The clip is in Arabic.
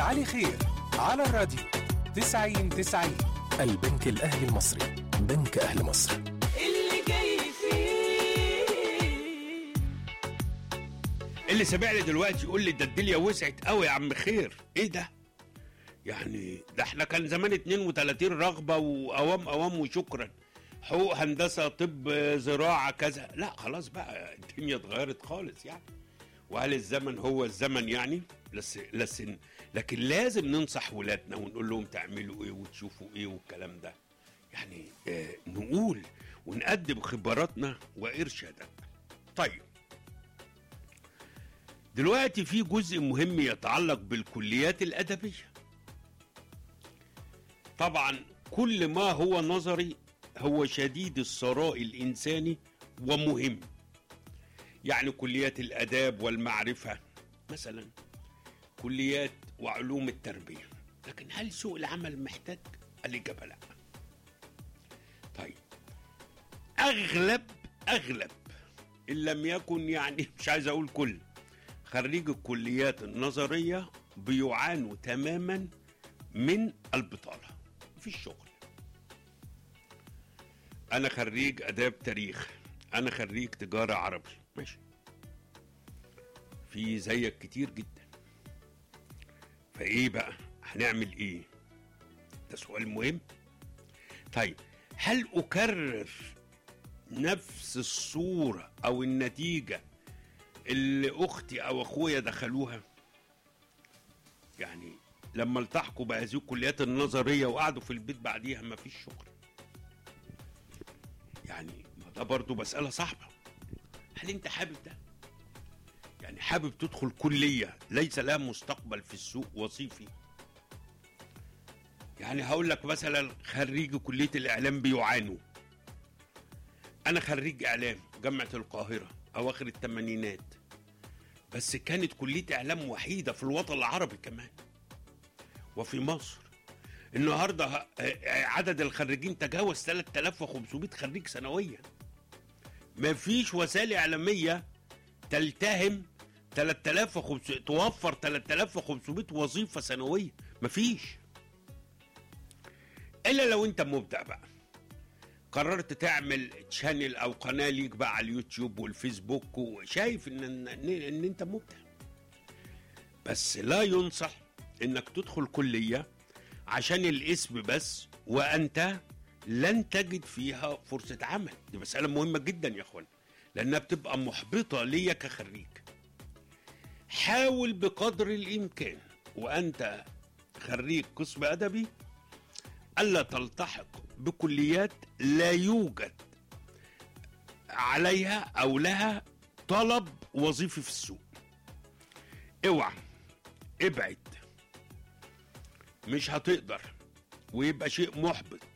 علي خير على الراديو 90-90. البنك الأهلي المصري، بنك أهل مصر. اللي جاي فيه اللي سمعني دلوقتي يقول لي ده الدنيا وسعت قوي يا عم خير. ايه ده؟ يعني ده احنا كان زمان 32 رغبة وأوام وشكرا، حقوق، هندسة، طب، زراعة، كذا. لا خلاص بقى الدنيا اتغيرت خالص يعني. وهل الزمن هو الزمن يعني؟ لكن لازم ننصح ولادنا ونقول لهم تعملوا ايه وتشوفوا ايه والكلام ده. يعني نقول ونقدم خبراتنا وإرشادنا. طيب دلوقتي في جزء مهم يتعلق بالكليات الأدبية. طبعا كل ما هو نظري هو شديد الثراء الإنساني ومهم. يعني كليات الآداب والمعرفة مثلا، كليات وعلوم التربية. لكن هل سوق العمل محتاج؟ الإجابة لا. طيب أغلب إن لم يكن يعني مش عايز أقول كل خريج الكليات النظرية بيعانوا تماما من البطالة في الشغل. أنا خريج آداب تاريخ، أنا خريج تجارة عربي، ماشي، في زيك كتير جدا. فإيه بقى هنعمل إيه؟ ده سؤال مهم. طيب هل أكرر نفس الصورة أو النتيجة اللي أختي أو أخويا دخلوها؟ يعني لما التحقوا بهذه الكليات النظرية وقعدوا في البيت بعديها ما فيش شغل. يعني ده برضو مسألة صعبة. هل أنت حابب ده؟ يعني حابب تدخل كلية ليس لها مستقبل في السوق وظيفي؟ يعني هقول لك مثلا خريج كلية الإعلام بيعانوا. أنا خريج إعلام جامعة القاهرة أواخر الثمانينات، بس كانت كلية إعلام وحيدة في الوطن العربي كمان وفي مصر. النهاردة عدد الخريجين تجاوز 3500 خريج سنويا. مفيش وسائل إعلامية تلتهم 3500 توفر 3500 وظيفة سنوية، مفيش. إلا لو أنت مبدع بقى، قررت تعمل تشانل أو قناة ليك بقى على اليوتيوب والفيسبوك وشايف إن أنت مبدع. بس لا ينصح إنك تدخل كلية عشان الاسم بس وأنت لن تجد فيها فرصة عمل. دي مسألة مهمة جدا يا أخوان، لأنها بتبقى محبطة ليا كخريج. حاول بقدر الإمكان وأنت خريج قسم أدبي ألا تلتحق بكليات لا يوجد عليها أو لها طلب وظيفي في السوق. اوعى، ابعد، مش هتقدر ويبقى شيء محبط.